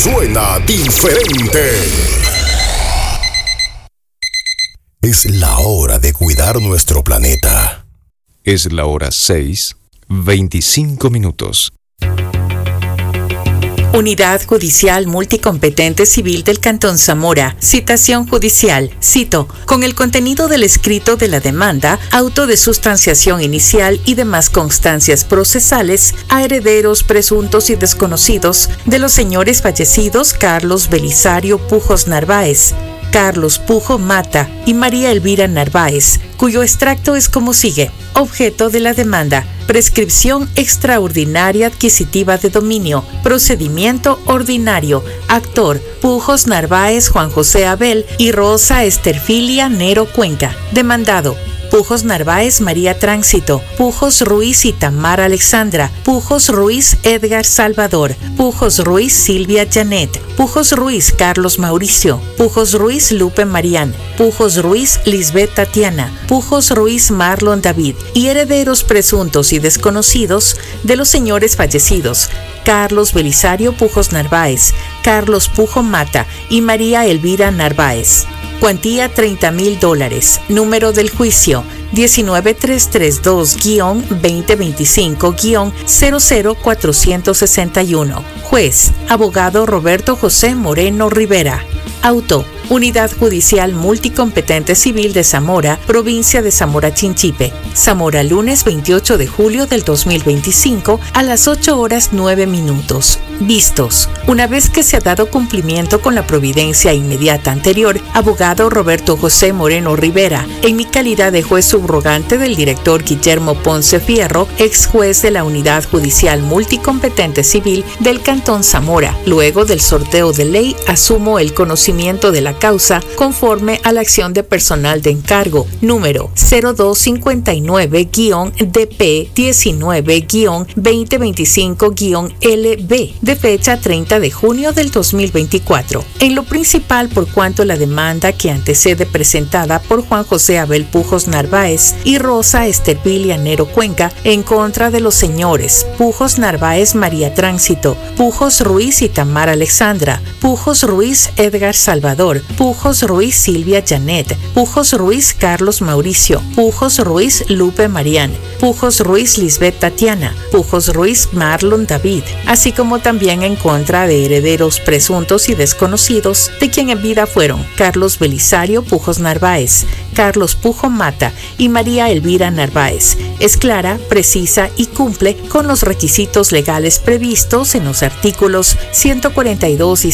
suena diferente. Es la hora de cuidar nuestro planeta. Es la hora 6:25. Unidad Judicial Multicompetente Civil del Cantón Zamora. Citación judicial. Cito. Con el contenido del escrito de la demanda, auto de sustanciación inicial y demás constancias procesales a herederos presuntos y desconocidos de los señores fallecidos Carlos Belisario Pujos Narváez, Carlos Pujo Mata y María Elvira Narváez, cuyo extracto es como sigue. Objeto de la demanda: prescripción extraordinaria adquisitiva de dominio. Procedimiento ordinario. Actor: Pujos Narváez Juan José Abel y Rosa Esterfilia Nero Cuenca. Demandado: Pujos Narváez María Tránsito, Pujos Ruiz y Tamara Alexandra, Pujos Ruiz Edgar Salvador, Pujos Ruiz Silvia Janet, Pujos Ruiz Carlos Mauricio, Pujos Ruiz Lupe Marián, Pujos Ruiz Lisbeth Tatiana, Pujos Ruiz Marlon David y herederos presuntos y desconocidos de los señores fallecidos Carlos Belisario Pujos Narváez, Carlos Pujo Mata y María Elvira Narváez. Cuantía $30,000. Número del juicio 19332-2025-00461. Juez: abogado Roberto José Moreno Rivera. Auto: Unidad Judicial Multicompetente Civil de Zamora, provincia de Zamora Chinchipe. Zamora, lunes 28 de julio del 2025 a las 8:09. Vistos. Una vez que se ha dado cumplimiento con la providencia inmediata anterior, abogado Roberto José Moreno Rivera, en mi calidad de juez subrogante del director Guillermo Ponce Fierro, ex juez de la Unidad Judicial Multicompetente Civil del Cantón Zamora, luego del sorteo de ley, asumo el conocimiento de la causa conforme a la acción de personal de encargo número 0259-DP19-2025-LB de fecha 30 de junio del 2024. En lo principal, por cuanto la demanda que antecede presentada por Juan José Abel Pujos Narváez y Rosa Esterfilia Nero Cuenca en contra de los señores Pujos Narváez María Tránsito, Pujos Ruiz y Tamara Alexandra, Pujos Ruiz Edgar Salvador, Pujos Ruiz Silvia Janet, Pujos Ruiz Carlos Mauricio, Pujos Ruiz Lupe Marián, Pujos Ruiz Lisbeth Tatiana, Pujos Ruiz Marlon David, así como también en contra de herederos presuntos y desconocidos de quien en vida fueron Carlos Belisario Pujos Narváez, Carlos Pujo Mata y María Elvira Narváez. Es clara, precisa y cumple con los requisitos legales previstos en los artículos 142 y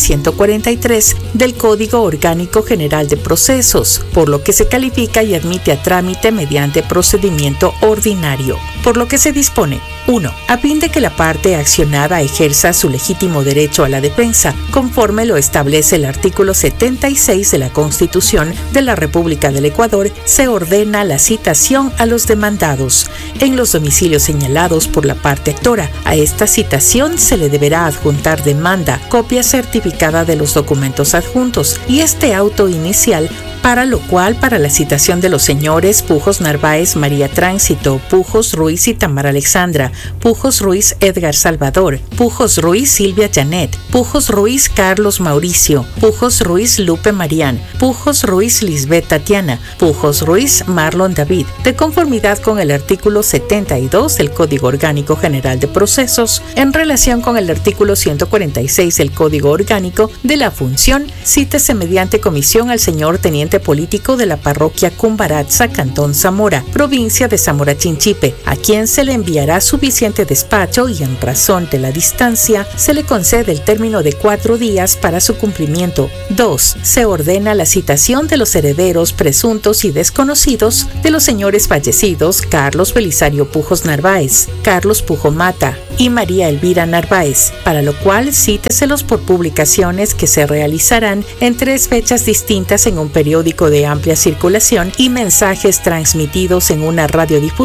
143 del Código Orgánico General de Procesos, por lo que se califica y admite a trámite mediante procedimiento ordinario. Por lo que se dispone: 1. A fin de que la parte accionada ejerza su legítimo derecho a la defensa, conforme lo establece el artículo 76 de la Constitución de la República del Ecuador, se ordena la citación a los demandados en los domicilios señalados por la parte actora. A esta citación se le deberá adjuntar demanda, copia certificada de los documentos adjuntos y este auto inicial, para lo cual, para la citación de los señores Pujos Narváez María Tránsito, Pujos Ruiz y Tamara Alexandra, Pujos Ruiz Edgar Salvador, Pujos Ruiz Silvia Janet, Pujos Ruiz Carlos Mauricio, Pujos Ruiz Lupe Marián, Pujos Ruiz Lisbeth Tatiana, Pujos Ruiz Marlon David, de conformidad con el artículo 72 del Código Orgánico General de Procesos, en relación con el artículo 146 del Código Orgánico de la Función, cítese mediante comisión al señor teniente político de la parroquia Cumbaratza, Cantón Zamora, provincia de Zamora Chinchipe, a quien se le enviará suficiente despacho y en razón de la distancia se le concede el término de 4 días para su cumplimiento. 2. Se ordena la citación de los herederos presuntos y desconocidos de los señores fallecidos Carlos Belisario Pujos Narváez, Carlos Pujo Mata y María Elvira Narváez, para lo cual cíteselos por publicaciones que se realizarán en 3 fechas distintas en un periódico de amplia circulación y mensajes transmitidos en una radiodifusión